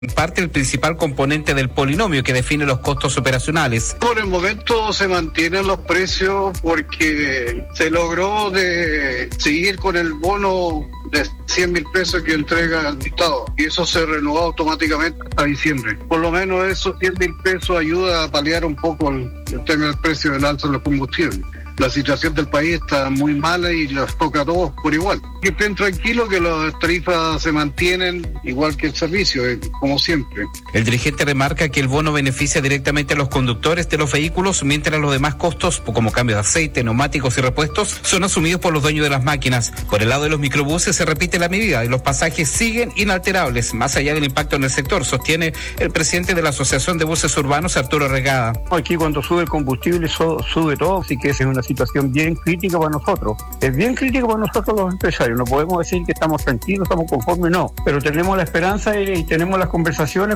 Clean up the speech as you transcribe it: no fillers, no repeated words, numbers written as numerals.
parte el principal componente del polinomio que define los costos operacionales. Por el momento se mantienen los precios porque se logró de seguir con el bono de 100.000 pesos que entrega el Estado y eso se renovó automáticamente hasta diciembre. Por lo menos esos 100.000 pesos ayuda a paliar un poco el tema del precio del alza de los combustibles. La situación del país está muy mala y los toca a todos por igual. Que estén tranquilos que las tarifas se mantienen igual que el servicio, como siempre. El dirigente remarca que el bono beneficia directamente a los conductores de los vehículos, mientras los demás costos, como cambio de aceite, neumáticos y repuestos, son asumidos por los dueños de las máquinas. Por el lado de los microbuses se repite la medida y los pasajes siguen inalterables, más allá del impacto en el sector, sostiene el presidente de la Asociación de Buses Urbanos, Arturo Regada. Aquí cuando sube el combustible sube todo, así que esa es una situación bien crítica para nosotros. Es bien crítica para nosotros los empresarios. No podemos decir que estamos tranquilos, estamos conformes, no. Pero tenemos la esperanza y tenemos las conversaciones